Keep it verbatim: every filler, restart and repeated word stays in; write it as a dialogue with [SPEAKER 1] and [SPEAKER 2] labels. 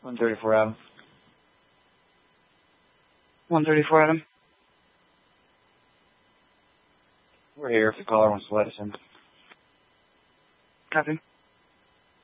[SPEAKER 1] one thirty-four, Adam.
[SPEAKER 2] one thirty-four, Adam.
[SPEAKER 1] We're here if the caller wants to let us in.
[SPEAKER 2] Copy.